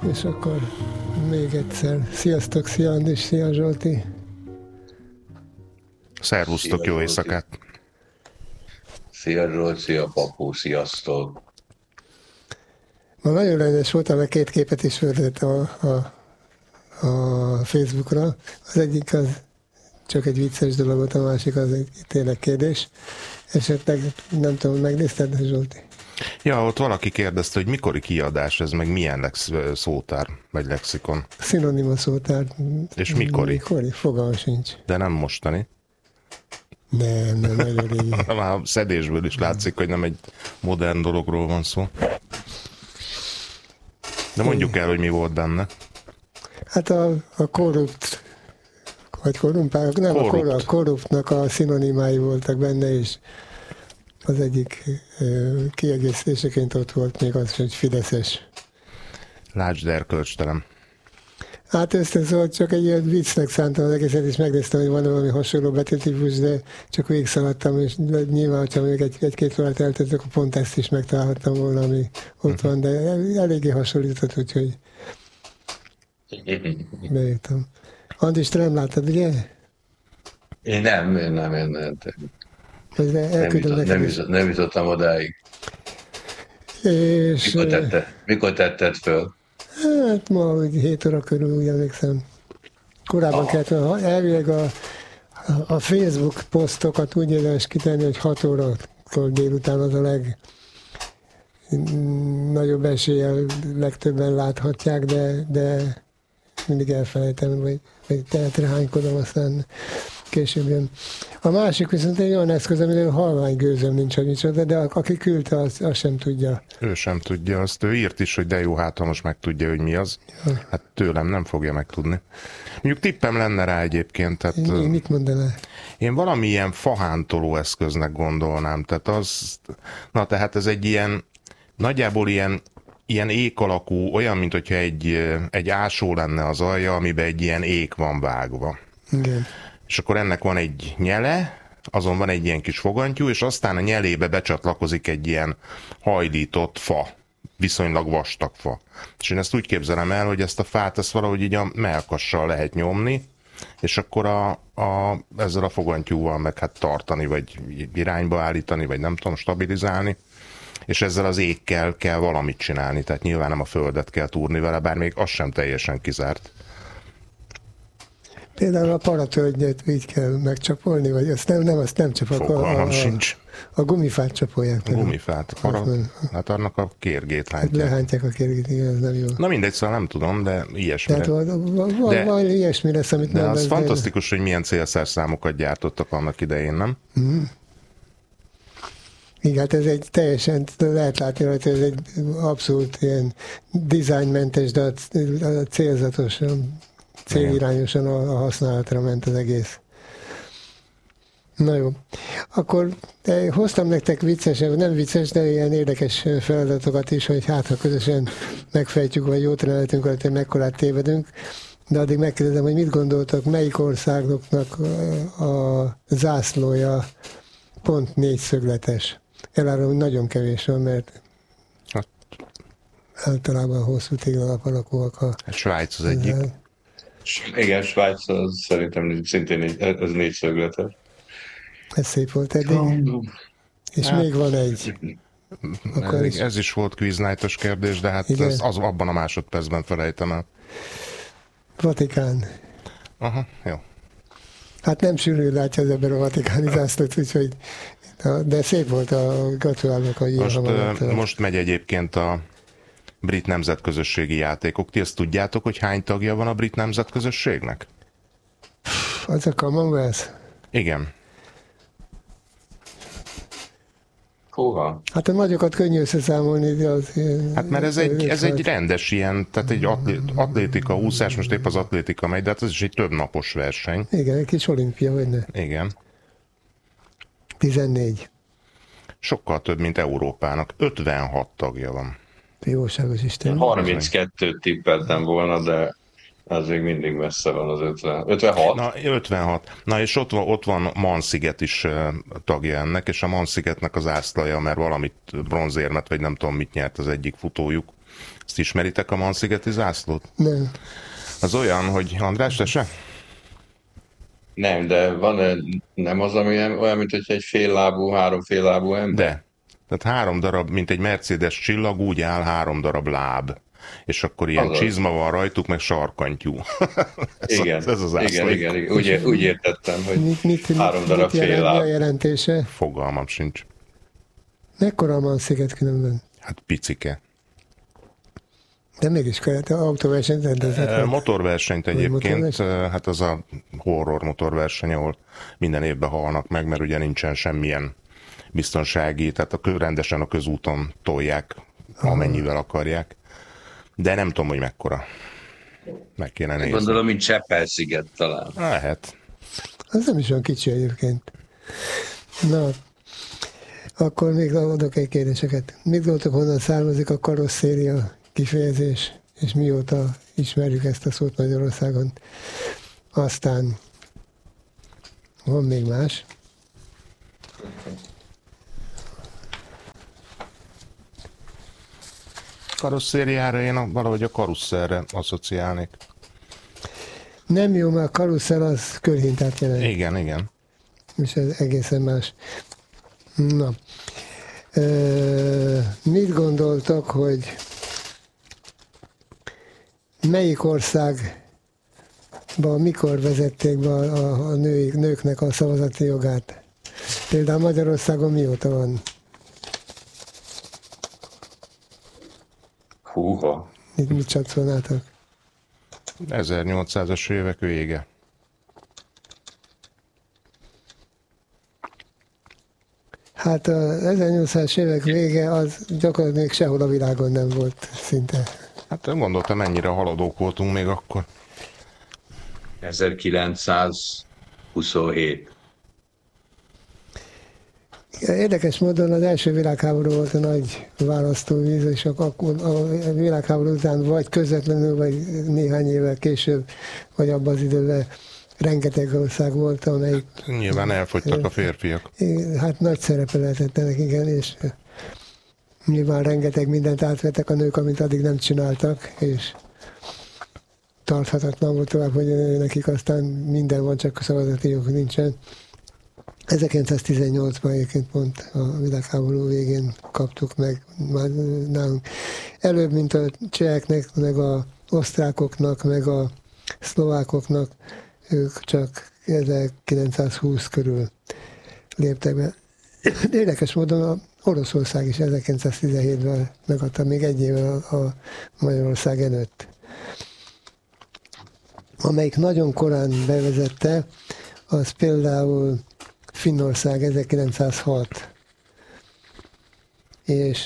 és akkor még egyszer. Sziasztok, szia Andis, szia Zsolti. Szervusztok, jó éjszakát. Szia Zsolt, szia Papu, sziasztok. Ma nagyon rendes voltam, mert két képet is föltett a Facebookra. Az egyik az csak egy vicces dolog volt, a másik az egy tényleg kérdés. Esetleg nem tudom, megnézted, Zsolti? Ja, ott valaki kérdezte, hogy mikori kiadás ez, meg milyen szótár, vagy lexikon. Szinonima szótár. És mikori? Mikori? Fogalmam sincs. De nem mostani. Nem, nagyon régi. Már a szedésből is látszik, hogy nem egy modern dologról van szó. De mondjuk el, hogy mi volt benne. Hát a korrupt, vagy korrumpálok, nem, a korruptnak a szinonimái voltak benne, és az egyik kiegészítéseként ott volt még az, hogy fideszes. Lásd erkölcstelen. Hát szóval csak egy ilyen viccnek szántam az egészet, és megnéztem, hogy van valami hasonló betűtípus, de csak végigszaladtam, és nyilván, hogyha még egy-két órát eltöltök, akkor pont ezt is megtalálhattam volna, ami ott van, de eléggé hasonlított, úgyhogy beírtam. Andis, te nem láttad, ugye? Én nem. Nem jutottam odáig. És, mikor tetted föl? Hát ma 7 óra körül, úgy emlékszem. Korábban kellett, elvileg a Facebook posztokat úgy érdemes kitenni, hogy 6 órakor délután az a legnagyobb eséllyel legtöbben láthatják, de mindig elfelejtem, vagy teletrehánykodom, aztán később jön. A másik viszont egy olyan eszköz, amiről halvány gőzöm nincs, hogy micsoda, de aki küldte, azt sem tudja. Ő sem tudja, azt ő írt is, hogy de jó, hát ha most megtudja, hogy mi az. Ja. Hát tőlem nem fogja megtudni. Mondjuk tippem lenne rá egyébként. Tehát, mit mondanál? Én valamilyen fahántoló eszköznek gondolnám. Tehát ez egy ilyen, nagyjából ilyen ék alakú, olyan, mint hogyha egy ásó lenne az alja, amiben egy ilyen ék van vágva. Igen. És akkor ennek van egy nyele, azon van egy ilyen kis fogantyú, és aztán a nyelébe becsatlakozik egy ilyen hajlított fa, viszonylag vastag fa. És én ezt úgy képzelem el, hogy ezt a fát ezt valahogy így a mellkassal lehet nyomni, és akkor ezzel a fogantyúval meg hát tartani, vagy irányba állítani, vagy nem tudom, stabilizálni, és ezzel az ékkel kell valamit csinálni, tehát nyilván nem a földet kell túrni vele, bár még az sem teljesen kizárt. Például a paratölgyet így kell megcsapolni, vagy azt nem csapok. Fogalmam sincs. A gumifát csapolják. A gumifát. Hát annak a kérgét lántják. Lehántják a kérgét, igen, ez nem jó. Na mindegy, szóval nem tudom, de ilyesmire. Tehát van ilyesmi lesz, amit nem. De az fantasztikus, hogy milyen célszerszámokat gyártottak annak idején, nem? Mm. Igen, hát ez egy teljesen, lehet látni rajta, ez egy abszolút ilyen dizájnmentes, de célzatosan, célirányosan a használatra ment az egész. Na jó. Akkor hoztam nektek nem vicces, de ilyen érdekes feladatokat is, hogy hát ha közösen megfejtjük, vagy jót remeltünk, hogy mekkorát tévedünk, de addig megkérdezem, hogy mit gondoltak, melyik országoknak a zászlója pont 4 szögletes. Elárulom, hogy nagyon kevés van, mert általában hosszú téglalap alakúak a... Svájc az egyik. Igen, Svájc az szerintem szintén az 4 szögletes. Ez szép volt eddig. És még van egy. Ez is volt Quiz Night-os kérdés, de hát abban a másodpercben felejtem el. Vatikán. Aha, jó. Hát nem sűrűn látja az ember a vatikáni zászlót, úgyhogy de szép volt, gratulálok a most megy egyébként a brit nemzetközösségi játékok. Ti ezt tudjátok, hogy hány tagja van a brit nemzetközösségnek? Az a Commonwealth? Igen. Húha. Hát a nagyokat könnyű összeszámolni, de az... Hát mert ez egy rendes ilyen, tehát egy atlétika, úszás, most épp az atlétika megy, de hát ez is egy több napos verseny. Igen, egy kis olimpia, vagy ne? Igen. 14. Sokkal több, mint Európának. 56 tagja van. Jóságos Isten. 32-t tippeltem volna, de az még mindig messze van az 56. Na, 56. Na, és ott van Man-sziget is tagja ennek, és a Man-szigetnek az zászlaja, mert valamit bronzérmet, vagy nem tudom mit nyert az egyik futójuk, Ezt ismeritek, a Man-szigeti zászlót? Nem. Az olyan, hogy András, te se? Nem, de nem az, ami olyan, mint hogy egy három féllábú ember? De. Tehát 3 darab, mint egy Mercedes csillag, úgy áll 3 darab láb. És akkor ilyen Azaz. csizma van rajtuk, meg sarkantyú. Igen, ez az zászló. igen. Úgy értettem, hogy Mit 3 darab jelent, mi a félláb. jelentése? Fogalmam sincs. Mekkora a Man-sziget különben? Hát picike. De mégis kellett autóversenyt rendezett. Motorversenyt Vagy egyébként, motorverseny? hát az a horror motorverseny, ahol minden évben halnak meg, mert ugye nincsen semmilyen biztonsági, tehát rendesen a közúton tolják, amennyivel akarják. De nem tudom, hogy mekkora. Meg kéne nézni. Gondolom, mint Cseppel-sziget talán. Lehet. Az nem is olyan kicsi egyébként. Na, akkor még adok egy kérdéseket. Mit gondoltok, honnan származik a karosszéria kifejezés, és mióta ismerjük ezt a szót Magyarországon? Aztán van még más. Karosszériára én valahogy a karusszerre asszociálnék. Nem jó, mert a karusszel az körhintát jelent. Igen. És ez egészen más. Na. Mit gondoltak, hogy melyik országban mikor vezették be a nőknek a szavazati jogát? Például Magyarországon mióta van? Húha. Mit csatszolnátok? 1800-as évek vége. Hát az 1800-as évek vége az gyakorlatilag még sehol a világon nem volt szinte. Hát gondoltam, mennyire haladók voltunk még akkor. 1927. Érdekes módon az első világháború volt a nagy választóvíz, és akkor a világháború után vagy közvetlenül, vagy néhány évvel később, vagy abban az időben rengeteg ország volt, amelyik... Nyilván elfogytak a férfiak. Hát nagy szerepe lehetett ennek, igen, és nyilván rengeteg mindent átvettek a nők, amit addig nem csináltak, és tarthatatlan volt tovább, hogy nekik aztán minden van, csak a szavazati jog nincsen. 1918-ban egyébként pont a világháború végén kaptuk meg már nálunk. Előbb, mint a cseheknek, meg a osztrákoknak, meg a szlovákoknak, ők csak 1920 körül léptek be. Érdekes módon a Oroszország is 1917-ben megadta még egy évvel a Magyarország előtt. Amelyik nagyon korán bevezette, az például Finnország 1906. És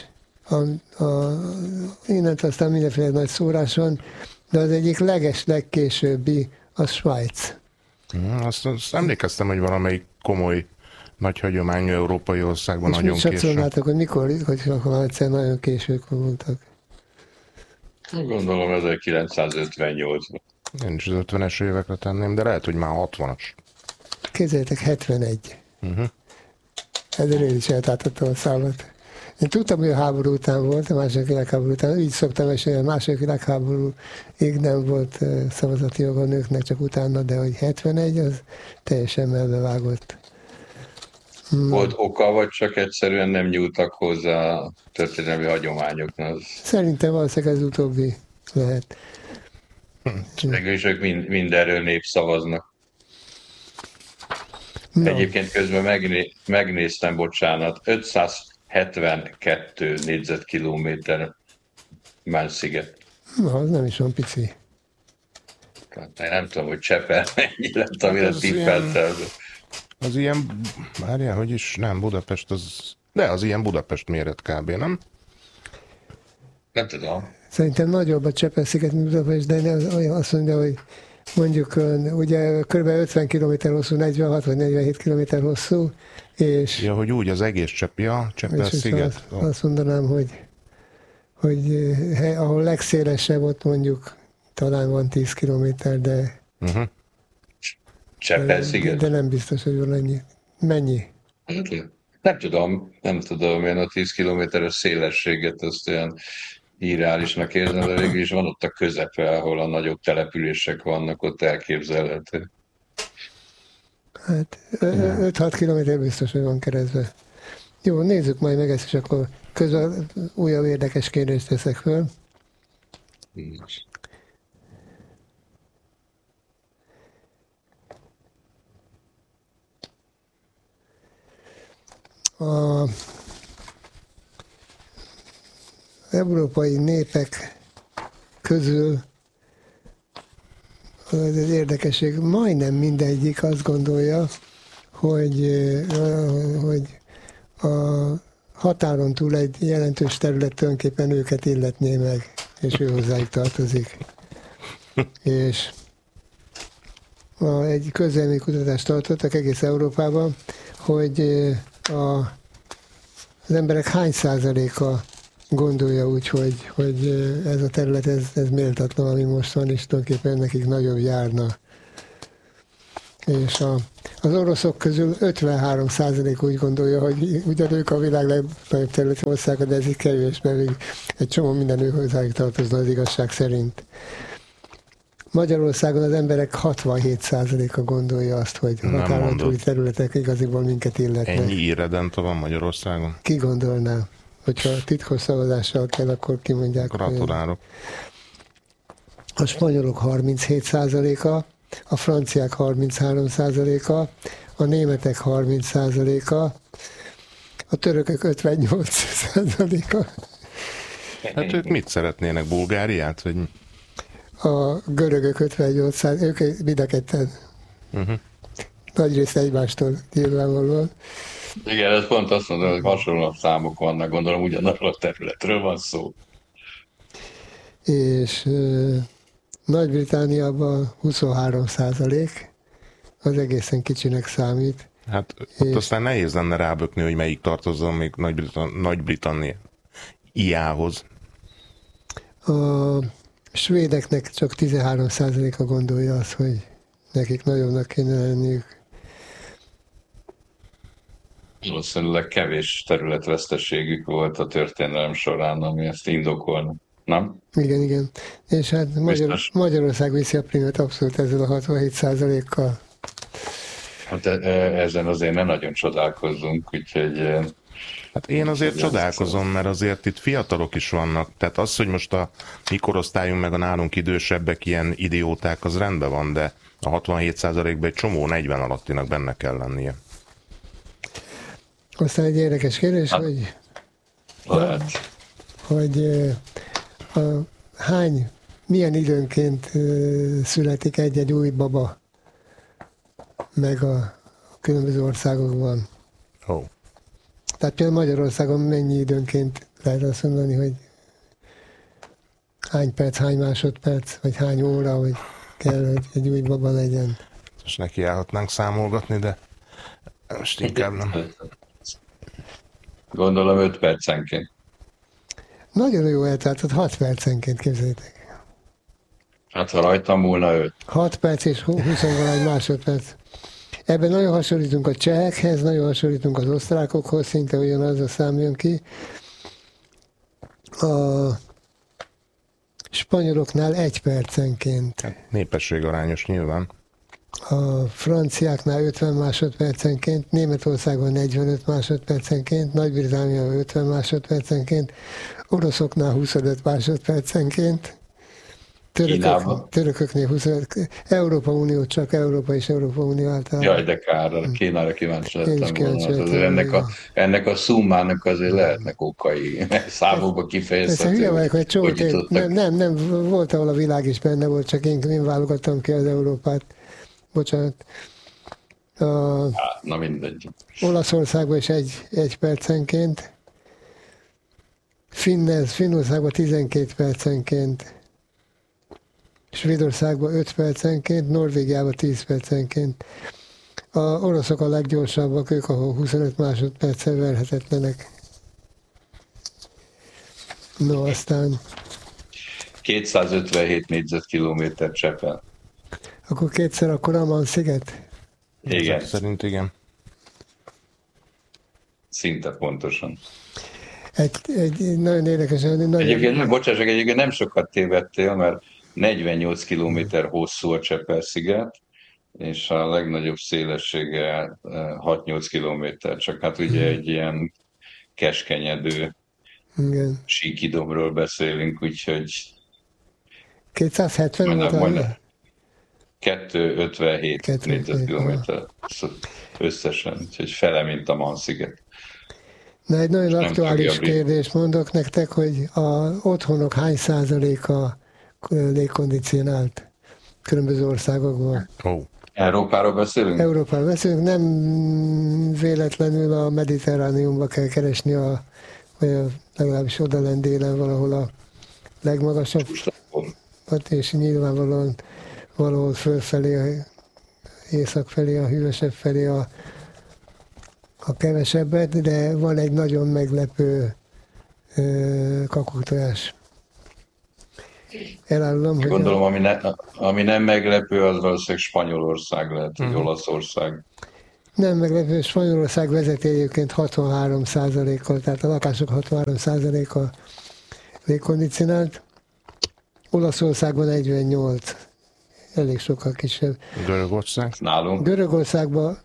innentől aztán mindenféle nagy szórás van, de az egyik legkésőbbi a Svájc. Azt emlékeztem, hogy valamelyik komoly, nagy hagyományú európai országban és nagyon mit késő. satszolnátok, hogy mikor, hogy egyszer nagyon késők voltak? Gondolom 1958-ban. Én is az 50-es évekre tenném, de lehet, hogy már 60-as. Képzeljétek, 71. Ezért én is eltátottam a számot. Én tudtam, hogy a háború után volt, a második világháború után, így szoktam mesélni, a második világháborúig nem volt szavazati jog a nőknek, csak utána, de hogy 71, az teljesen melbevágott. Volt oka, vagy csak egyszerűen nem nyúltak hozzá a történelmi hagyományoknak? Szerintem valószínűleg ez utóbbi lehet. Mégis ők mindenről népszavaznak. No. Egyébként közben megnéztem, bocsánat, 572 négyzetkilométer Man-sziget. Na, az nem is van pici. Én nem tudom, hogy Csepel mennyi lett, amire az tippeltem. Az ilyen, várjál, hogy is, nem, Budapest az, de az ilyen Budapest méret kb, nem? Nem tudom. Szerintem nagyobb a Csepel-sziget, mint Budapest, de azt mondja, hogy mondjuk ugye kb. 50 km hosszú, 46 vagy 47 km hosszú, és... Ja, hogy úgy az egész Csepel-sziget. Azt mondanám, hogy ahol legszélesebb, ott mondjuk talán van 10 km, de... Csepel-sziget? De nem biztos, hogy van ennyi. Mennyi? Nem tudom, én a 10 kilométeres szélességet, azt olyan irreálisnak érzem, de végül is van ott a közepe, ahol a nagyobb települések vannak, ott elképzelhető. Hát 5-6 kilométer biztos, hogy van keresztbe. Jó, nézzük majd meg ezt, és akkor közben újabb érdekes kérdést teszek föl. Az európai népek közül az érdekesség, majdnem mindegyik azt gondolja, hogy a határon túl egy jelentős terület tulajdonképpen őket illetné meg, és ő hozzájuk tartozik. És egy közvéleménykutatást tartottak egész Európában, hogy az emberek hány százaléka gondolja úgy, hogy ez a terület, ez méltatlan, ami most van, és tulajdonképpen nekik nagyobb járna. És az oroszok közül 53% úgy gondolja, hogy ugyan ők a világ legnagyobb területi országa, de ez így kevés, mert még egy csomó minden ő hozzájuk tartozna az igazság szerint. Magyarországon az emberek 67%-a gondolja azt, hogy a határon túli területek igaziból minket illetnek. Ennyi irredenta van Magyarországon? Ki gondolná? Hogyha titkos szavazással kell, akkor kimondják. Gratulálok. A spanyolok 37%-a, a franciák 33%-a, a németek 30%-a, a törökök 58%-a. Hát ők mit szeretnének? Bulgáriát? Vagy... A görögök 58%, ők mind a ketten. Nagyrészt egymástól nyilvánvalóan. Igen, ez pont azt mondom, hogy hasonló számok vannak, gondolom ugyanarról a területről van szó. És Nagy-Britanniában 23%, az egészen kicsinek számít. Hát ott aztán nehéz lenne rábökni, hogy melyik tartozzon még Nagy-Britanniához. A svédeknek csak 13%-a gondolja azt, hogy nekik nagyobbnak kéne lenniük. Valószínűleg kevés területveszteségük volt a történelem során, ami ezt indokolna. Nem? Igen. És hát Magyarország viszi a primet abszolút ezzel a 67%-kal. Hát ezen azért nem nagyon csodálkozzunk, úgyhogy... Hát én azért csodálkozom, mert azért itt fiatalok is vannak. Tehát az, hogy most a mi korosztályunk meg a nálunk idősebbek ilyen idióták, az rendben van, de a 67%-ban egy csomó 40 alattinak benne kell lennie. Aztán egy érdekes kérdés, hogy milyen időnként születik egy-egy új baba meg a különböző országokban. Oh. Tehát például Magyarországon mennyi időnként lehet azt mondani, hogy hány perc, hány másodperc, vagy hány óra, hogy kell, hogy egy új baba legyen. Most nekiállhatnánk számolgatni, de most inkább nem. Gondolom 5 percenként. Nagyon jó eltartott, 6 percenként, képzeljétek. Hát ha rajtam múlna 5. 6 perc és 20 másodperc. Ebben nagyon hasonlítunk a csehekhez, nagyon hasonlítunk az osztrákokhoz, szinte ugyanaz a szám jön ki. A spanyoloknál 1 percenként. Hát, népességarányos nyilván. A franciáknál 50 másodpercenként, Németországban 45 másodpercenként, Nagy-Britannia 50 másodpercenként, oroszoknál 25 másodpercenként, törököknél 25, Európa Unió, csak Európa és Európa Unió általában. Jaj, de kár, Kínára kíváncsi lettem volna. Ennek a szummának azért lehetnek okai, számokba kifejezhető. Hülye vagyok, hogy csomó, nem, volt, ahol a világ is benne volt, csak én válogattam ki az Európát. Bocsánat. Na mindegy. Olaszországban is egy percenként, Finnországban 12 percenként, Svédországban 5 percenként, Norvégiában 10 percenként. A oroszok a leggyorsabbak, ők ahol 25 másodperccel verhetetlenek. No, aztán... 257 négyzetkilométer Csepel. Akkor kétszer a Karaman-sziget? Igen. Szerint igen. Szinte pontosan. Egy nagyon érdekes... Egyébként nem sokat tévedtél, mert 48 kilométer hosszú a Csepel-sziget, és a legnagyobb szélessége 6-8 kilométer, csak hát ugye egy ilyen keskenyedő síkidomról beszélünk, úgyhogy 270 volt? 257 négyzetkilométer összesen, úgyhogy fele, mint a Man-sziget. Na, egy nagyon aktuális kérdést mondok nektek, hogy az otthonok hány százaléka légkondicionált különböző országokban? Európáról beszélünk? Európáról beszélünk, nem véletlenül a Mediterrániumba kell keresni, vagy legalábbis oda délen valahol a legmagasabb, és nyilvánvalóan valahol fölfelé, észak felé, a hűvösebb felé a kevesebbet, de van egy nagyon meglepő kakuktojás. Elárulom, hogy... Gondolom, ami nem meglepő, az valószínűleg Spanyolország lehet, vagy Olaszország. Nem meglepő, Spanyolország vezeti egyébként 63%-kal, tehát a lakások 63%-a légkondicionált. Olaszországban 48, elég sokkal kisebb. Görögország? Nálunk? Görögországban,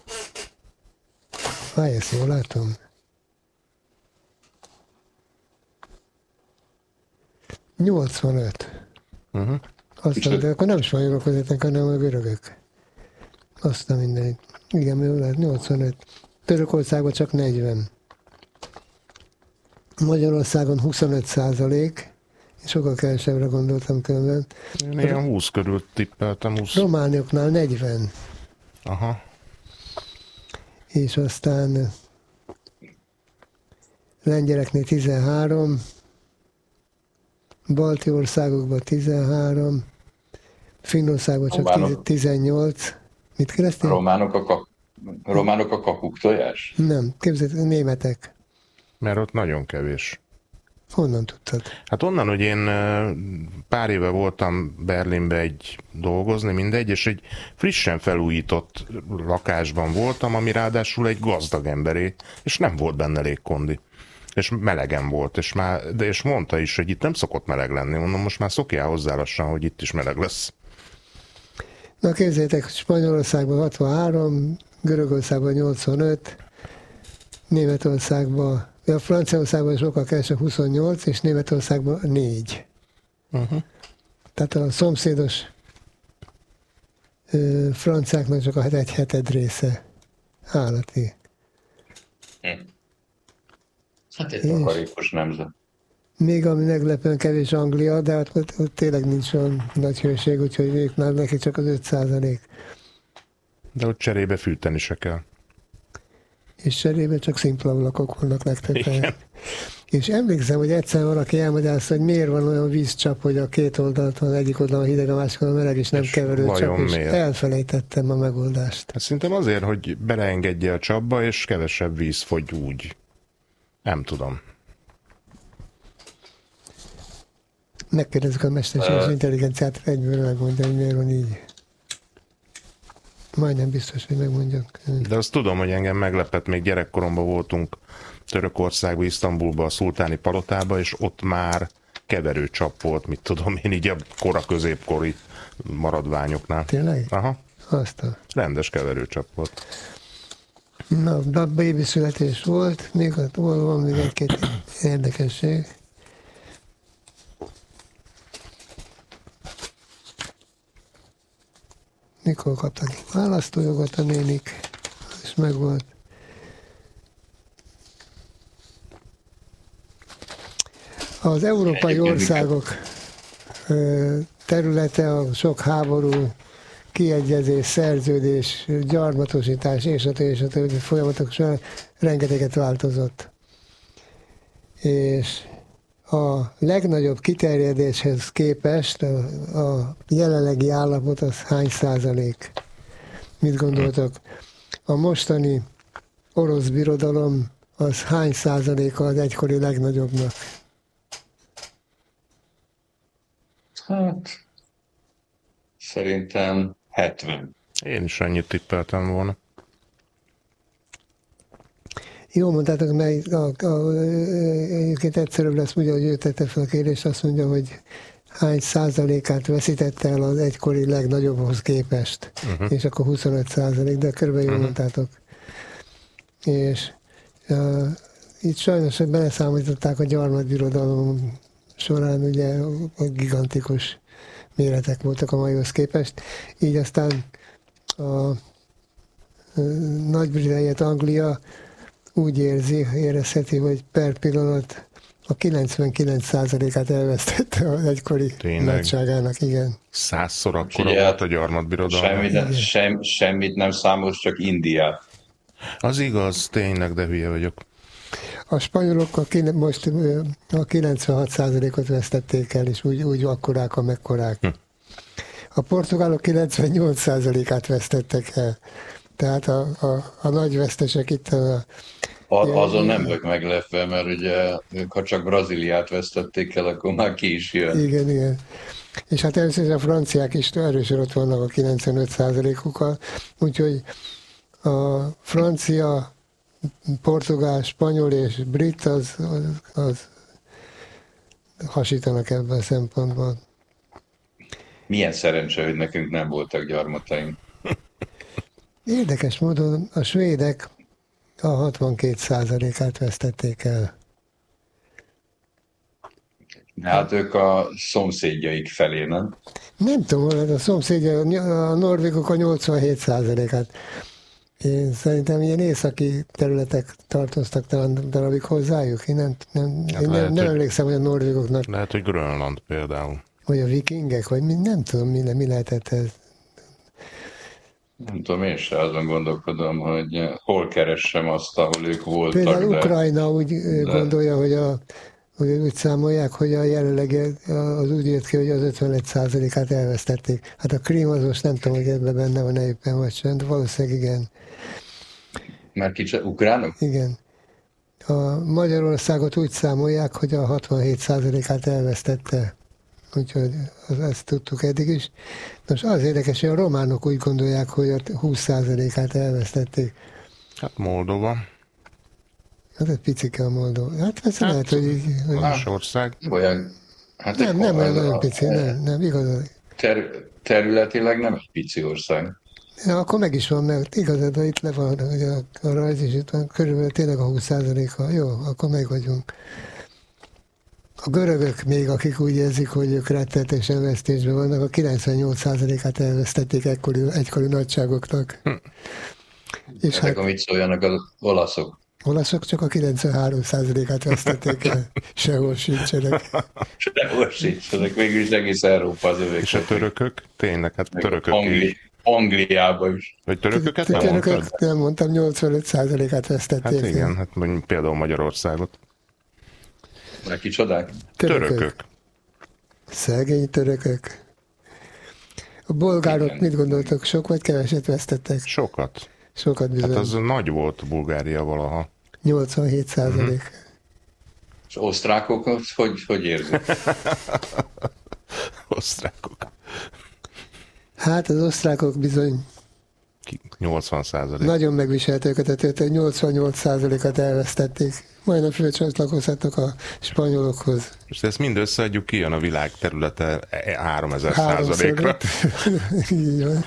ezt jól látom. ...85. Aztán, de akkor nem spanyolok vezetnek, hanem a görögök. Aztán mindegy. Igen, jól lehet, 85. Törökországban csak 40. Magyarországon 25%, és sokkal kevesebbre gondoltam különben. Én ilyen 20 körül tippeltem. 20. Románioknál 40. Aha. És aztán lengyeleknél 13, balti országokban 13, Finnországban csak 18. Mit kérdeztél? Románok a kakuktojás? Nem, képzeld, németek. Mert ott nagyon kevés. Honnan tudtad? Hát onnan, hogy én pár éve voltam Berlinbe dolgozni, mindegy, és egy frissen felújított lakásban voltam, ami ráadásul egy gazdag emberé, és nem volt benne légkondi. És melegen volt, és mondta is, hogy itt nem szokott meleg lenni. Mondom, most már szokjál hozzá lassan, hogy itt is meleg lesz. Na képzeljétek, Spanyolországban 63, Görögországban 85, Németországban, Franciaországban sokkal kevesebb 28, és Németországban 4. Tehát a szomszédos franciáknak csak egy heted része állati. Hát egy takarékos nemzet. Még ami meglepően kevés Anglia, de ott tényleg nincs olyan nagy hőség, úgyhogy ők már neki csak az 5%. De ott cserébe fűteni se kell. És cserébe csak szimpla ablakok vannak legtöbb. És emlékszem, hogy egyszer valaki elmagyarázta, hogy miért van olyan vízcsap, hogy a két oldalt van, egyik oldalon hideg, a másik oldalon meleg, és nem keverő csap, és elfelejtettem a megoldást. Hát szerintem azért, hogy beleengedje a csapba, és kevesebb víz fogy úgy. Nem tudom. Megkérdezzük a mesterséges intelligenciát, egyből megmondja, hogy miért van így. Majdnem biztos, hogy megmondjak. De azt tudom, hogy engem meglepett, még gyerekkoromban voltunk Törökországban, Isztambulban, a szultáni palotába, és ott már keverőcsap volt, mit tudom én, így a kora-középkori maradványoknál. Tényleg? Aha. Aztán. Rendes keverőcsap volt. Na, baby születés volt, még ott van még egy-két érdekesség. Mikor kaptak választójogot a nénik, és megvolt. Az európai országok területe a sok háború, kiegyezés, szerződés, gyarmatosítás és a többi folyamatok során rengeteget változott. És a legnagyobb kiterjedéshez képest a jelenlegi állapot az hány százalék? Mit gondoltok? A mostani orosz birodalom az hány százaléka az egykori legnagyobbnak? Hát, szerintem 70. Én is annyit tippeltem volna. Jó mondtátok, mert egyébként egyszerűbb lesz, ugye, hogy ő tette fel a kérdést, azt mondja, hogy hány százalékát veszítette el az egykori legnagyobbhoz képest, és akkor 25%, de körülbelül jól mondtátok. És itt sajnos beleszámították a gyarmatbirodalom során, ugye a gigantikus méretek voltak a maihoz képest, így aztán a Nagy-Britanniát, Anglia úgy érezheti, hogy per pillanat a 99%-át elvesztette az egykori nagyságának, igen. 100-szor akkora volt a gyarmatbirodalom. Semmit nem számos, csak Indiát. Az igaz, tényleg, de hülye vagyok. A spanyolok most a 96%-ot vesztették el, és úgy akkorák, amekkorák. A portugálok 98%-át vesztettek el. Tehát a nagy vesztesek itt azon nem vagyok meglepve, mert ugye ők, ha csak Brazíliát vesztették el, akkor már ki is jön. Igen, igen. És hát először a franciák is erősen ott vannak a 95%-ukkal, úgyhogy a francia, portugál, spanyol és brit az hasítanak ebben a szempontból. Milyen szerencse, hogy nekünk nem voltak gyarmataink. Érdekes módon a svédek a 62%-át vesztették el. Hát ők a szomszédjaik felé, nem? Nem tudom, a szomszédja, a norvégok a 87%-át. Én szerintem ilyen északi területek tartoztak talán darabig hozzájuk. Én nem emlékszem, hogy a norvégoknak... Lehet, hogy Grönland például. Vagy a vikingek, vagy nem tudom, mi lehetett ez. Nem tudom, én sem azon gondolkodom, hogy hol keressem azt, ahol ők voltak. Például Ukrajna úgy gondolja, hogy úgy számolják, hogy a jelenleg az úgy jött ki, hogy az 51%-át elvesztették. Hát a Krím az most nem tudom, hogy ebben benne van éppen vagy sem, de valószínűleg igen. Már kicsit ukránok? Igen. A Magyarországot úgy számolják, hogy a 67%-át elvesztette. Úgyhogy ezt tudtuk eddig is. Most az érdekes, hogy a románok úgy gondolják, hogy a 20%-át elvesztették. Hát Moldova. Hát egy picike a Moldova. Hát persze lehet, hogy... ország. Olyan, hát nem olyan pici, nem igazad. Területileg nem egy pici ország. Ja, akkor meg is van, mert igazad, itt le van a rajz, és itt van körülbelül tényleg a 20%-a. Jó, akkor meg vagyunk. A görögök még, akik úgy érzik, hogy ők rettenetesen vesztésben vannak, a 98%-át elvesztették egykori nagyságoknak. És hát, akkor mit szóljanak az olaszok? Olaszok csak a 93%-át vesztették el. Sehol sincsenek. Sehol sincsenek, végülis egész Európa az övék. És a törökök? Tényleg, hát törökök Angliában is. Vagy törököket nem mondtad? Nem mondtam, 85%-át vesztették. Hát igen, hát például Magyarországot. Már kicsodák? Törökök. Szegény törökök. A bolgárok igen. Mit gondoltok? Sok vagy keveset vesztettek? Sokat. Sokat bizony. Hát az nagy volt Bulgária valaha. 87%. És osztrákokat hogy érzik? Osztrákok. Hát az osztrákok bizony 80%. Nagyon megviselték őket, tehát 88%-at elvesztették. Majdnem fölcsatlakozhatnak a spanyolokhoz. És ezt mind összeadjuk, kijön a világ területe 3000%-ra. Így van.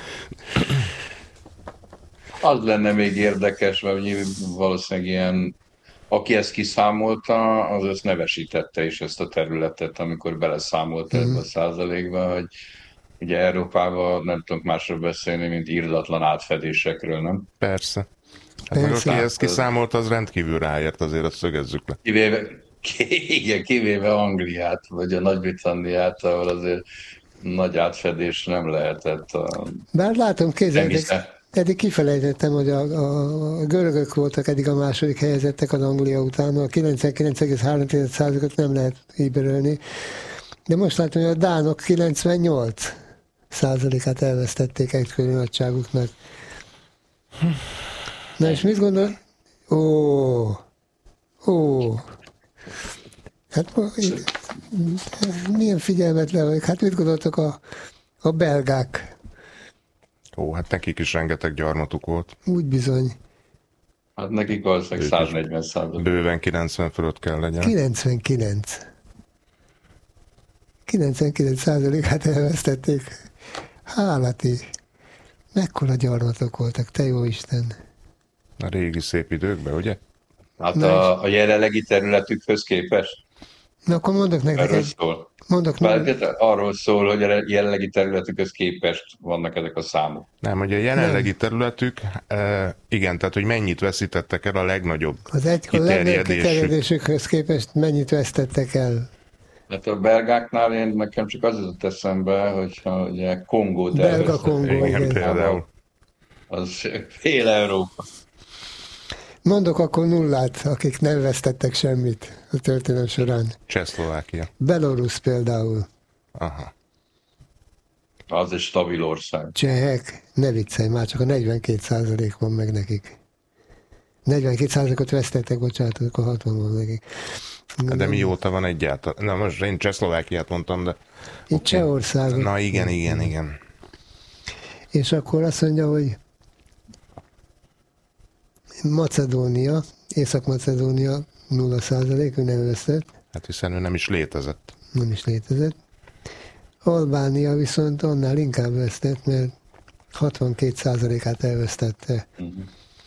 Az lenne még érdekes, mert valószínűleg ilyen, aki ezt kiszámolta, az ezt nevesítette is ezt a területet, amikor beleszámolta ebbe a százalékba, hogy ugye Európában nem tudunk másról beszélni, mint irdatlan átfedésekről, nem? Persze. Hát aki ezt kiszámolta, az rendkívül ráért, azért azt szögezzük le. Kivéve Angliát, vagy a Nagy-Britanniát, ahol azért nagy átfedés nem lehetett. Bár látom, kézzeljétek, eddig kifelejtettem, hogy a görögök voltak eddig a második helyezettek az Anglia után, a 99,3%-ot nem lehet íberölni, de most látom, hogy a dánok 98%-át elvesztették egykori nagyságuknak. Na és mit gondol? Hát milyen figyelmetlen vagyok. Hát mit gondoltok a belgák? Hát nekik is rengeteg gyarmatuk volt. Úgy bizony. Hát nekik valószínűleg 140%. Bőven 90 fölött kell legyen. 99. 99%-át elvesztették. Hálati. Mekkora gyarmatok voltak, te jó Isten. A régi szép időkben, ugye? Hát a jelenlegi területükhöz képest. Na akkor mondok nektek Erről egy... szól. Mondok Arról szól, hogy a jelenlegi területükhöz képest vannak ezek a számok. Nem, hogy a jelenlegi területük, igen, tehát hogy mennyit veszítettek el a legnagyobb az legnagyobb kiterjedésükhöz képest mennyit vesztettek el? Hát a belgáknál nekem csak az jutott eszembe, hogyha ugye Kongót Belga Kongó, igen. Például. Az fél Európa. Mondok akkor nullát, akik nem vesztettek semmit a történelem során. Csehszlovákia. Belarus például. Aha. Az egy stabil ország. Csehek, ne viccelj, már csak a 42% van meg nekik. 42%-ot vesztettek, bocsánat, akkor 60 van nekik. De mióta van egyáltalán? Na most én Csehszlovákiát mondtam, de... Itt okay. Csehország. Na igen. És akkor azt mondja, hogy Macedónia, Észak-Macedónia 0%, ő nem vesztett. Hát hiszen ő nem is létezett. Nem is létezett. Albánia viszont annál inkább vesztett, mert 62%-át elvesztette. Uh-huh.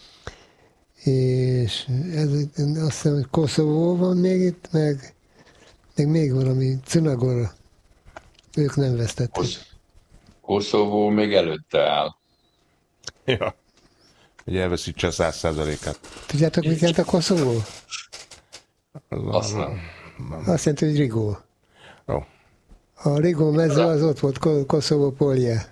És ez, azt hiszem, hogy Koszovó van még itt, meg még valami, Cunagora. Ők nem vesztettek. Koszovó még előtte áll. Ja. Hogy elveszítse a 100%-át. Tudjátok, mit jelent a Koszovó? Azt nem. Azt jelenti, hogy Rigó. Oh. A Rigó mező az ott volt, Koszovó polje.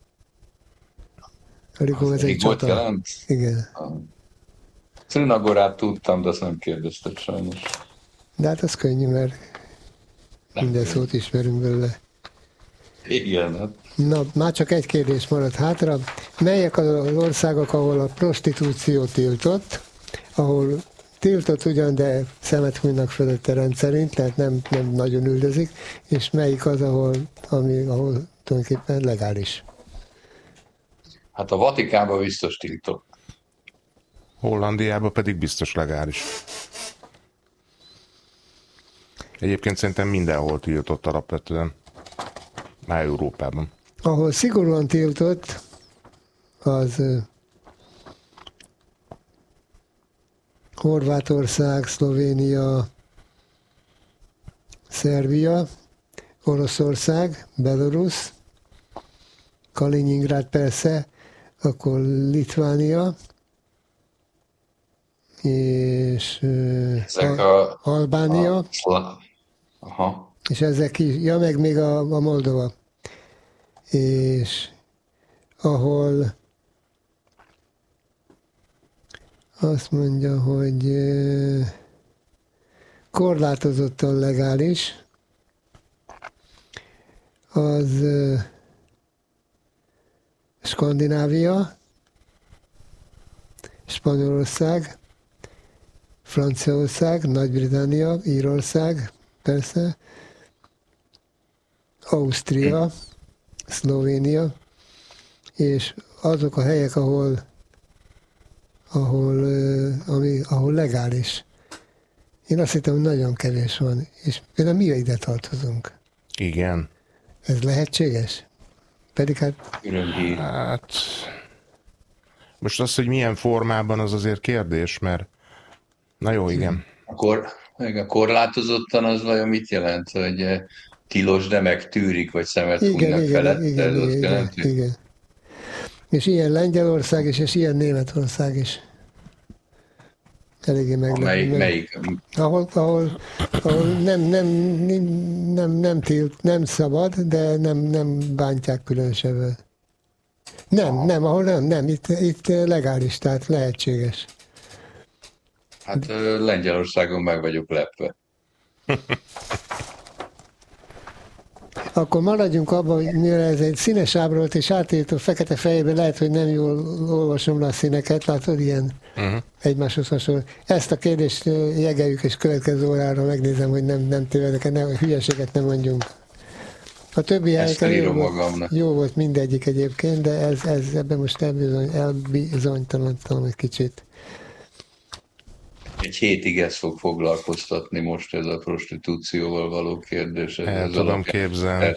A Rigó mező egy csata. Jelent? Igen. Cunagorát tudtam, de azt nem kérdezted sajnos. De hát az könnyű, mert minden szót ismerünk belőle. Igen. Hát. Na, már csak egy kérdés maradt hátra. Melyek az országok, ahol a prostitúció tiltott, ahol tiltott ugyan, de szemet hunynak fölötte rendszerint, tehát nem nagyon üldözik, és melyik az, ahol tulajdonképpen legális? Hát a Vatikánban biztos tiltott. Hollandiában pedig biztos legális. Egyébként szerintem mindenhol tiltott alapvetően. Már Európában. Ahol szigorúan tiltott, az Horvátország, Szlovénia, Szerbia, Oroszország, Belarus, Kaliningrád persze, akkor Litvánia, és Albánia, aha. És ezek is, ja, meg még a Moldova, és ahol azt mondja, hogy korlátozottan legális, az Skandinávia, Spanyolország, Franciaország, Nagy-Britannia, Írország, persze, Ausztria, Szlovénia, és azok a helyek, ahol legális. Én azt hittem, hogy nagyon kevés van, és például mi ide tartozunk. Igen. Ez lehetséges? Pedig hát most az, hogy milyen formában, az azért kérdés, mert na jó, igen. A korlátozottan az vajon mit jelent, hogy tilos, de megtűrik, vagy szemet hunynak felett? Igen. És ilyen Lengyelország is, és ilyen Németország is. Eléggé meglepő. Melyik? Ahol nem szabad, de nem bántják különösebben. Ahol nem, itt legális, tehát lehetséges. Hát Lengyelországon meg vagyok lepve. Akkor maradjunk abban, hogy mivel ez egy színes ábrolt és átírtó fekete fejében, lehet, hogy nem jól olvasom le a színeket, látod, ilyen egymáshoz hasonló. Ezt a kérdést jegeljük, és következő órára megnézem, hogy nem tévedek, hülyeséget nem mondjunk. A többi helyeken jó volt mindegyik egyébként, de ez ebben most elbizonytalanodtam egy kicsit. egy hétig ezt fog foglalkoztatni most ez a prostitúcióval való kérdés. El tudom képzelni.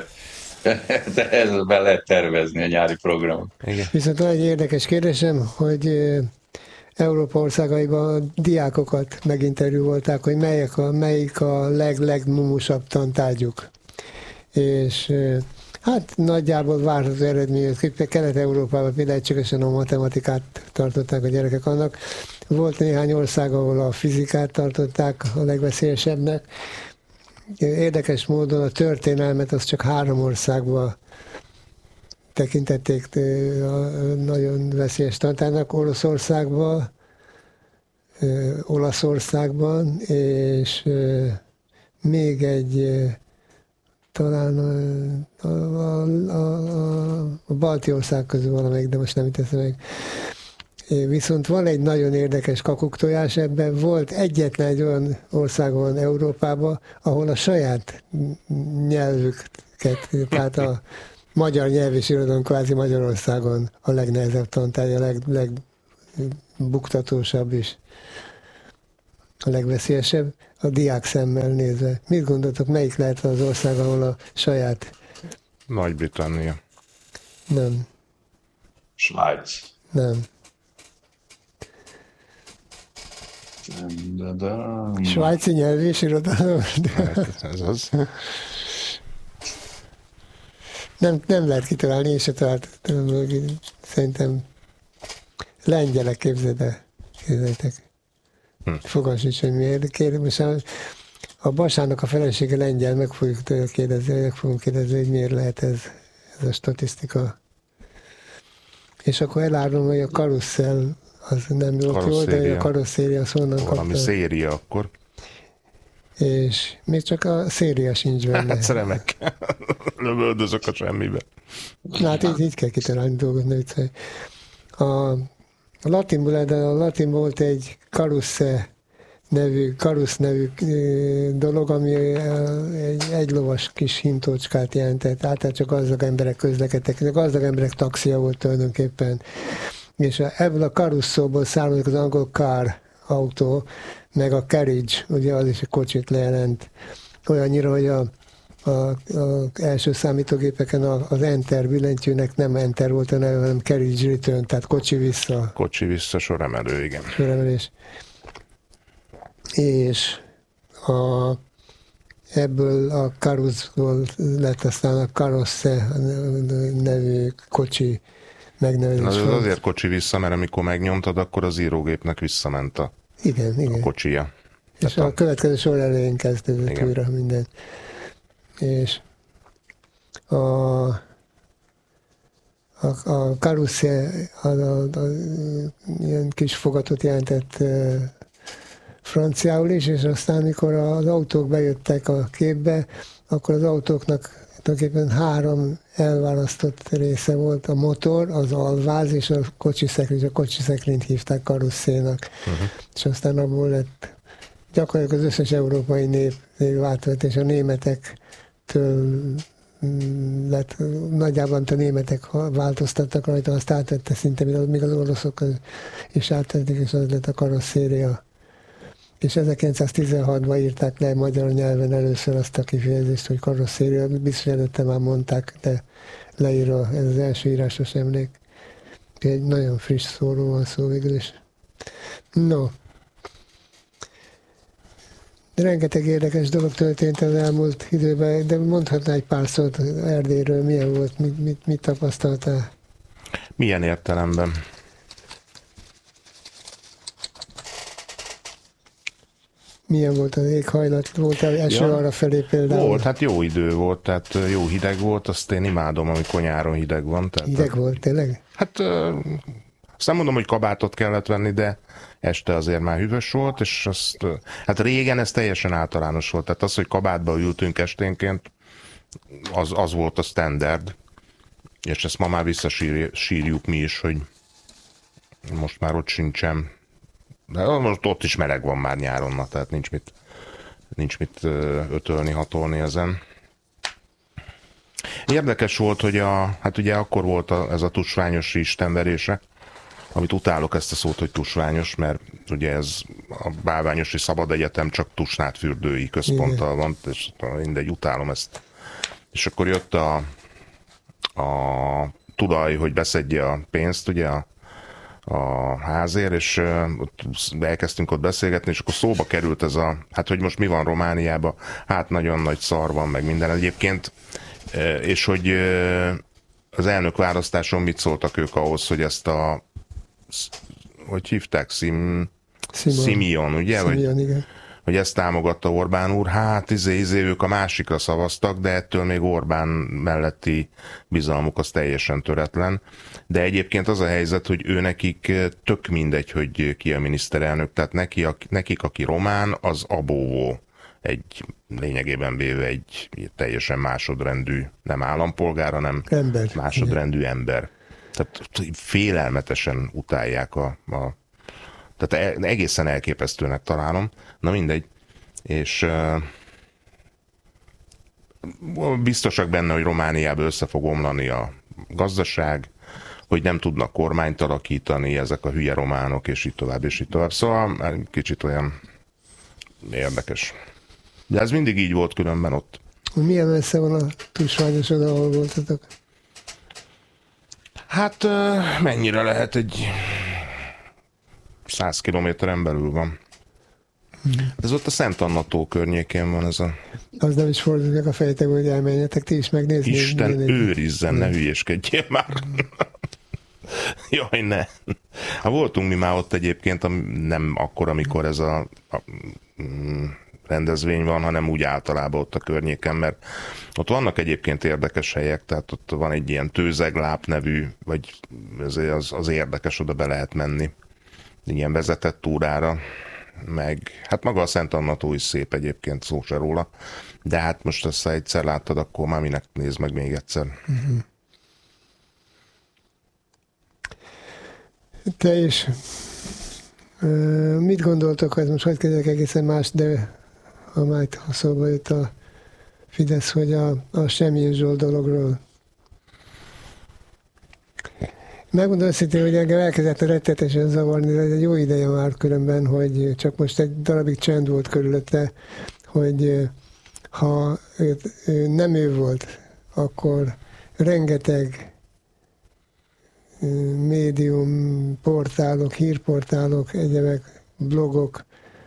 Ez be lehet tervezni a nyári programot. Igen. Viszont van egy érdekes kérdésem, hogy Európa országaiban a diákokat meginterjúvolták, hogy melyik a legmumusabb tantárgyuk. És hát nagyjából várható eredmény, Kelet-Európában például egységesen a matematikát tartották a gyerekek annak. Volt néhány ország, ahol a fizikát tartották a legveszélyesebbnek. Érdekes módon a történelmet az csak 3 országban tekintették nagyon veszélyes tantárgynak, Olaszországban, és még egy talán a balti ország közül valamelyik, de most nem teszem meg. Viszont van egy nagyon érdekes kakuktojás ebben. Volt egyetlen egy olyan országon Európában, ahol a saját nyelvüket, tehát a magyar nyelv és irodalom kvázi Magyarországon a legnehezebb tantárgy, a legbuktatósabb is, a legveszélyesebb, a diák szemmel nézve. Mit gondoltok, melyik lehet az ország, ahol a saját... Nagy-Britannia. Nem. Svájc. Nem. Svájci nyelv és irodalom. Hát, ez az. Nem lehet kitalálni, én se találtam. Szerintem lengyelek, képzeljétek. Fogalmam sincs, hogy miért. Kérem, most a Basának a felesége lengyel, meg fogunk kérdezni, hogy miért lehet ez a statisztika. És akkor elárulom, hogy a karusszel az nem jó, de a karosszéria az honnan kapta. Valami széria akkor. És még csak a széria sincs benne. Hát remek. Lövöldözök a semmibe. Na, hát így kell kitalálni dolgot, ne viccelj. A latinban volt egy karusz nevű dolog, ami egy lovas kis hintócskát jelentett. Általában csak gazdag emberek közlekedtek. A gazdag emberek taxia volt tulajdonképpen. És ebből a karusz szóból származik az angol car, autó, meg a carriage, ugye az is a kocsit lejelent. Olyannyira, hogy az első számítógépeken az enter billentyűnek nem enter volt a neve, hanem carriage return, tehát kocsi vissza. Kocsi vissza, soremelő, igen. Soremelés. És ebből a karuszból lett aztán a karosse nevű kocsi megnevezés. Ez azért kocsi vissza, mert amikor megnyomtad, akkor az írógépnek visszament a kocsija. És tehát a következő sor elején kezdődött újra minden. És a karusze ilyen kis fogatot jelentett franciául is, és aztán, mikor az autók bejöttek a képbe, akkor az autóknak tulajdonképpen 3 elválasztott része volt: a motor, az alváz és a kocsiszekrény. A kocsiszekrényt hívták karusszénak. És aztán abból lett gyakorlatilag az összes európai név átvett, és a németektől lett, nagyjából a németek változtattak rajta, azt átvette szinte, még az oroszok is átvették, és az lett a karosszéria. És 1916-ban írták le magyar nyelven először azt a kifejezést, hogy karosszéria, biztos előtte már mondták, de leírva, ez az első írásos emlék. Egy nagyon friss szóról van szó végül is. No. Rengeteg érdekes dolog történt az elmúlt időben, de mondhatná egy pár szót Erdélyről, milyen volt, mit tapasztaltál? Milyen értelemben? Milyen volt az éghajlat? Volt eső arra felé például? Volt, hát jó idő volt, tehát jó hideg volt, azt én imádom, amikor nyáron hideg van. Tehát hideg volt, tényleg? Hát azt nem mondom, hogy kabátot kellett venni, de este azért már hűvös volt, és hát régen ez teljesen általános volt, tehát az, hogy kabátba ültünk esténként, az volt a standard, és ezt ma már visszasírjuk mi is, hogy most már ott sincsen. De most ott is meleg van már nyáron, tehát nincs mit ötölni, hatolni ezen. Érdekes volt, hogy hát ugye akkor volt ez a tusványos istenverése, amit utálok ezt a szót, hogy tusványos, mert ugye ez a Bálványosi Szabad Egyetem csak Tusnádfürdői központtal van, és mindegy, utálom ezt. És akkor jött a tulaj, hogy beszedje a pénzt, ugye a házért, és elkezdtünk ott beszélgetni, és akkor szóba került ez hát hogy most mi van Romániában, hát nagyon nagy szar van, meg minden egyébként, és hogy az elnökválasztáson mit szóltak ők ahhoz, hogy ezt hogy hívták? Simeon, ugye? Simeon, igen. Hogy ezt támogatta Orbán úr, hát ők a másikra szavaztak, de ettől még Orbán melletti bizalmuk az teljesen töretlen. De egyébként az a helyzet, hogy nekik tök mindegy, hogy ki a miniszterelnök, tehát nekik aki román, az abóvó. Lényegében véve egy teljesen másodrendű, nem állampolgár, hanem másodrendű ember. Tehát félelmetesen utálják tehát egészen elképesztőnek találom. Na mindegy. És biztosak benne, hogy Romániában össze fog omlani a gazdaság, hogy nem tudnak kormányt alakítani ezek a hülye románok, és így tovább, és így tovább. Szóval kicsit olyan érdekes. De ez mindig így volt különben ott. Milyen messze van a tusványosod, ahol voltatok? Hát mennyire lehet, egy 100 kilométeren belül van. Ez ott a Szent Anna-tó környékén van ez a... Az nem is fordult meg a fejtek, hogy elmenjetek ti is megnézni. Isten őrizzen, ne hülyéskedjél már. Jaj, ne. Hát voltunk mi már ott egyébként, nem akkor, amikor ez a rendezvény van, hanem úgy általában ott a környéken, mert ott vannak egyébként érdekes helyek, tehát ott van egy ilyen Tőzegláp nevű, vagy az érdekes, oda be lehet menni. Ilyen vezetett túrára, meg hát maga a Szent Anna-tó is szép egyébként, szó se róla, de hát most ezt ha egyszer láttad, akkor már minek nézd meg még egyszer. Uh-huh. Te is mit gondoltok, hogy most hogy kezdek egészen más, de ha már szóba jött a Fidesz, hogy a Semjén Zsolt dologról. Megmondom őszintén, hogy engem elkezdett rettetesen zavarni, de egy jó ideje már különben, hogy csak most egy darabig csend volt körülötte, hogy ha nem ő volt, akkor rengeteg médium, portálok, hírportálok, egyebek, blogok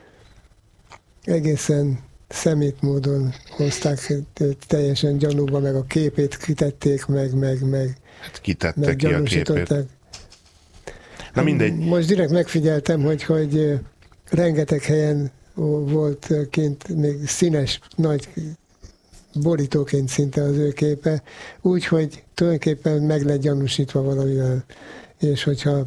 egészen szemét módon hozták teljesen gyanúba, meg a képét kitették, meg hát kitette ki a képét. Na mindegy. Most direkt megfigyeltem, hogy rengeteg helyen volt kint még színes, nagy borítóként szinte az ő képe, úgyhogy tulajdonképpen meg lett gyanúsítva valamivel. És hogyha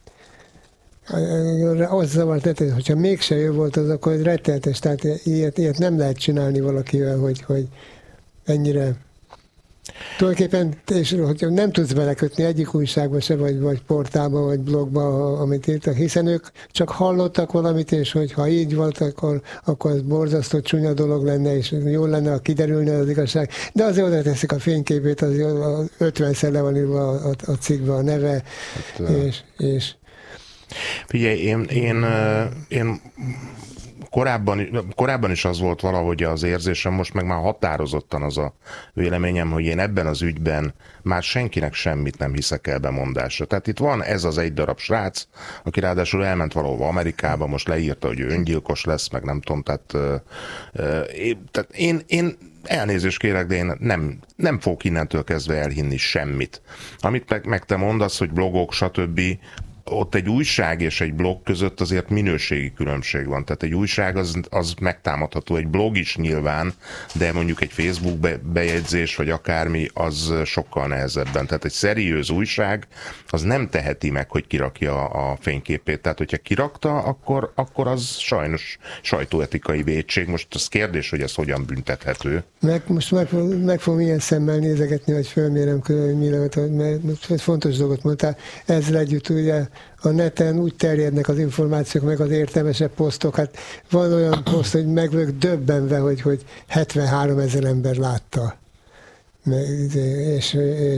az zavart, hogyha mégse ő volt az, akkor rettenetes, tehát ilyet nem lehet csinálni valakivel, hogy ennyire tulajdonképpen, és hogyha nem tudsz belekötni egyik újságba se, vagy portálba, vagy blogba, amit írtak, hiszen ők csak hallottak valamit, és hogyha így volt, akkor az borzasztó csúnya dolog lenne, és jó lenne, ha kiderülne az igazság. De azért oda teszik a fényképét, az 50-szer le van írva a cikkbe a neve, hát, és figyelj, én korábban is az volt valahogy az érzésem, most meg már határozottan az a véleményem, hogy én ebben az ügyben már senkinek semmit nem hiszek el bemondásra. Tehát itt van ez az egy darab srác, aki ráadásul elment valahova Amerikába, most leírta, hogy ő öngyilkos lesz, meg nem tudom, tehát én elnézést kérek, de én nem fogok innentől kezdve elhinni semmit. Amit meg te mondasz, hogy blogok, stb., ott egy újság és egy blog között azért minőségi különbség van. Tehát egy újság az megtámadható, egy blog is nyilván, de mondjuk egy Facebook bejegyzés, vagy akármi, az sokkal nehezebben. Tehát egy szeriőz újság, az nem teheti meg, hogy kirakja a fényképét. Tehát, hogyha kirakta, akkor az sajnos sajtóetikai vétség. Most az kérdés, hogy ez hogyan büntethető. Most meg fogom ilyen szemmel nézegetni, hogy fölmérem körül, hogy mi lehet, mert most fontos dolgot mondtál. Ezzel együtt ugye a neten úgy terjednek az információk, meg az értelmesebb posztok. Hát van olyan poszt, hogy meg vagyok döbbenve, hogy 73 000 ember látta.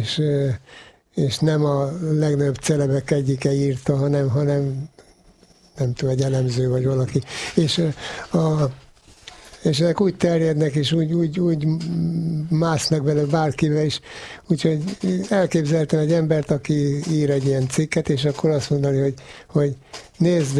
És nem a legnagyobb celebek egyike írta, hanem nem tudom, egy elemző vagy valaki. És ezek úgy terjednek, és úgy másznak bele bárkivel is. Úgyhogy elképzeltem egy embert, aki ír egy ilyen cikket, és akkor azt mondani, hogy nézd,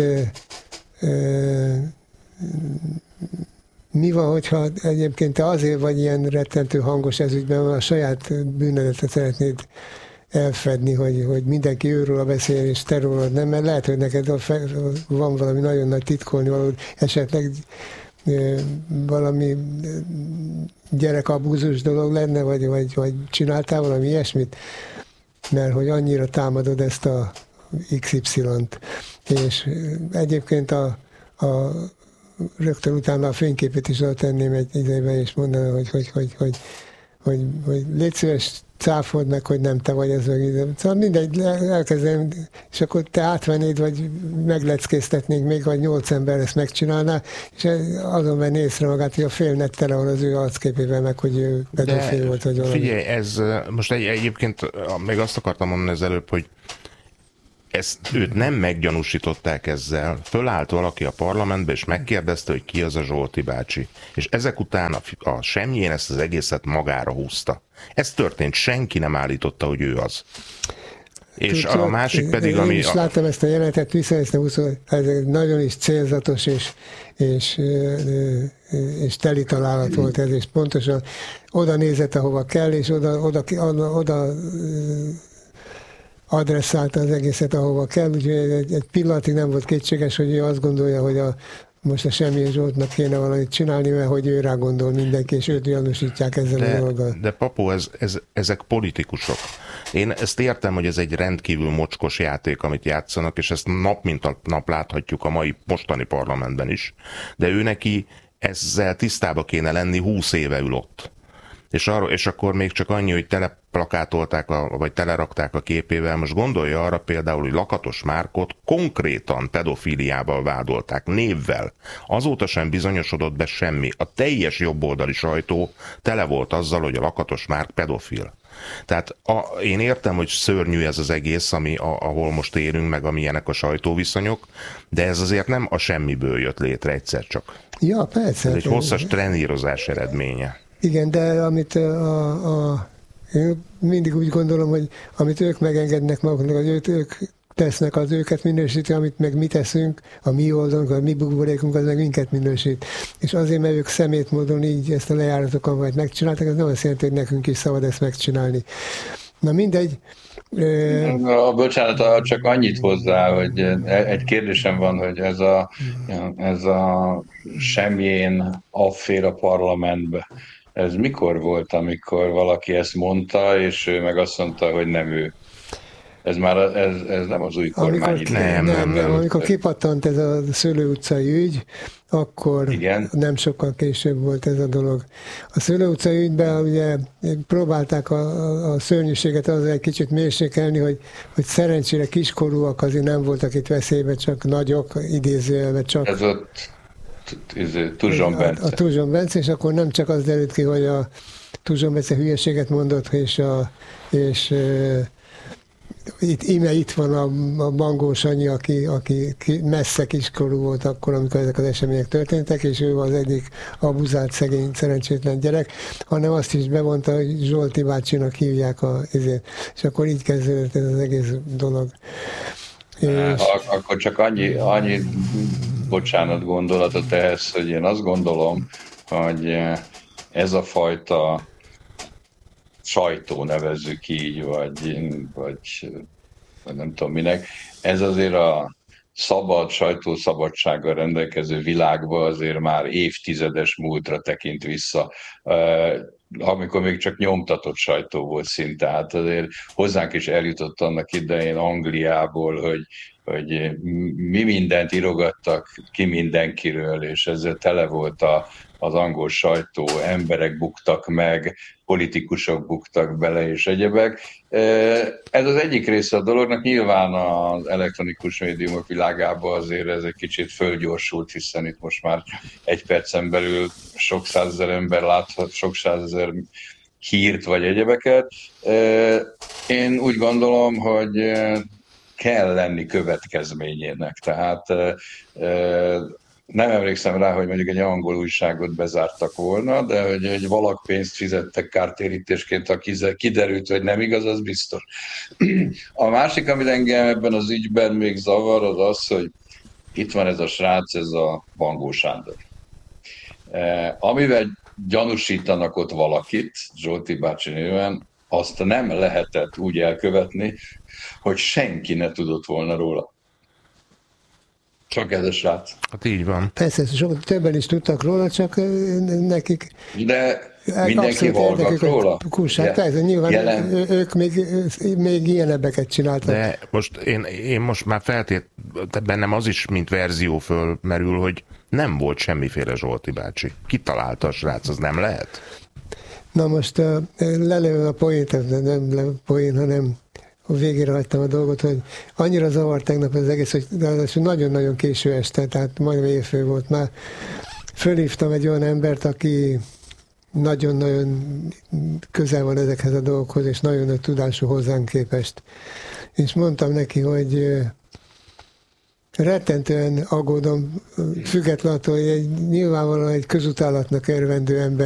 mi van, hogyha egyébként te azért vagy ilyen rettentő hangos ezügyben, a saját bűnödet szeretnéd elfedni, hogy mindenki őről beszél, és te rólad nem, mert lehet, hogy neked van valami nagyon nagy titkolni való, esetleg valami gyerekabúzus dolog lenne, vagy csináltál valami ilyesmit, mert hogy annyira támadod ezt a XY-t. És egyébként rögtön utána a fényképét is oda tenném egy idejében, és mondanám, hogy légy szíves, cáfold meg, hogy nem te vagy ez meg ide. Szóval mindegy, elkezdem, és akkor te átvennéd, vagy megleckéztetnénk még, vagy 8 ember ezt megcsinálná, és azon venni észre magát, hogy a félnet tele van az ő arcképével, meg hogy ő pedofil volt, vagy valami. Figyelj, ez most egyébként még azt akartam mondani az előbb, hogy őt nem meggyanúsították ezzel, fölállt valaki a parlamentbe, és megkérdezte, hogy ki az a Zsolti bácsi. És ezek után a semjén ezt az egészet magára húzta. Ez történt, senki nem állította, hogy ő az. És a másik pedig, ami... Én is láttam ezt a jelenetet, visszanéztem, ez nagyon is célzatos, és teli találat volt ez, és pontosan oda nézett, ahova kell, és oda adresszálta az egészet, ahova kell, úgyhogy egy pillanatig nem volt kétséges, hogy ő azt gondolja, hogy most a Semjén Zsoltnak kéne valamit csinálni, mert hogy ő rá gondol mindenki, és őt gyanúsítják ezzel a dologgal. De Papó, ezek politikusok. Én ezt értem, hogy ez egy rendkívül mocskos játék, amit játszanak, és ezt nap mint nap láthatjuk a mostani parlamentben is, de ő neki ezzel tisztába kéne lenni, 20 éve ül ott. És akkor még csak annyi, hogy teleplakátolták, vagy telerakták a képével. Most gondolja arra például, hogy Lakatos Márkot konkrétan pedofíliával vádolták, névvel. Azóta sem bizonyosodott be semmi. A teljes jobboldali sajtó tele volt azzal, hogy a Lakatos Márk pedofil. Tehát én értem, hogy szörnyű ez az egész, ahol most élünk, meg amilyenek a sajtóviszonyok, de ez azért nem a semmiből jött létre egyszer csak. Ja, persze. Ez egy hosszas trenírozás eredménye. Igen, de amit én mindig úgy gondolom, hogy amit ők megengednek maguknak, hogy ők tesznek, az őket minősíti, amit meg mi teszünk, a mi oldalunk, a mi buborékunk, az meg minket minősít. És azért, mert ők szemét módon így ezt a lejáratokon majd megcsináltak, ez nem azt jelenti, hogy nekünk is szabad ezt megcsinálni. Na mindegy. Bocsánat, csak annyit hozzá, hogy egy kérdésem van, hogy ez a Semjén affér a parlamentbe. Ez mikor volt, amikor valaki ezt mondta, és ő meg azt mondta, hogy nem ő? Ez már ez nem az új kormány idején. Nem. Amikor kipattant ez a Szőlő utcai ügy, akkor igen. Nem sokkal később volt ez a dolog. A Szőlő utcai ügyben ugye próbálták a szörnyűséget azzal egy kicsit mérsékelni, hogy szerencsére kiskorúak azért nem voltak itt veszélybe, csak nagyok, idézőjelben csak. Ez ott Tuzson Bence. A Tuzson Bence, és akkor nem csak az derült ki, hogy a Tuzson Bence hülyeséget mondott, és itt van a Mangó Sanyi, aki messze kiskorú volt akkor, amikor ezek az események történtek, és ő az egyik abuzált, szegény, szerencsétlen gyerek, hanem azt is bevonta, hogy Zsolti bácsinak hívják és akkor így kezdődött ez az egész dolog. Akkor csak annyi bocsánat gondolatot ehhez, hogy én azt gondolom, hogy ez a fajta sajtó, nevezzük így, vagy nem tudom minek, ez azért a szabad, sajtószabadsággal rendelkező világban azért már évtizedes múltra tekint vissza, amikor még csak nyomtatott sajtó volt szinte. Hát azért hozzánk is eljutott annak idején Angliából, hogy mi mindent írogattak ki mindenkiről, és ezzel tele volt az angol sajtó, emberek buktak meg, politikusok buktak bele, és egyebek. Ez az egyik része a dolognak, nyilván az elektronikus médiumok világában azért ez egy kicsit fölgyorsult, hiszen itt most már egy percen belül sok százezer ember láthat, sok százezer hírt vagy egyebeket. Én úgy gondolom, hogy kell lenni következményének. Tehát nem emlékszem rá, hogy mondjuk egy angol újságot bezártak volna, de hogy egy valak pénzt fizettek kártérítésként, ha kiderült, hogy nem igaz, az biztos. A másik, amit engem ebben az ügyben még zavar, az az, hogy itt van ez a srác, ez a Bangó Sándor. Amivel gyanúsítanak ott valakit, Zsolti bácsi néven, azt nem lehetett úgy elkövetni, hogy senki ne tudott volna róla. Csak ez a srác. Hát így van. Persze, sokkal többen is tudtak róla, csak nekik... De mindenki hallgat róla. Persze, nyilván ők még ilyenebbeket csináltak. De most én most már bennem az is, mint verzió fölmerül, hogy nem volt semmiféle Zsolti bácsi. Kitalálta a srác, az nem lehet? Na most lelőve a poént, nem poén, hanem a végére hagytam a dolgot, hogy annyira zavart tegnap az egész, hogy nagyon-nagyon késő este, tehát majdnem éjfél volt már. Fölhívtam egy olyan embert, aki nagyon-nagyon közel van ezekhez a dolgokhoz, és nagyon nagy tudású hozzánk képest. És mondtam neki, hogy rettentően aggódom, függetlenül attól, hogy nyilvánvalóan egy közutálatnak örvendő ember,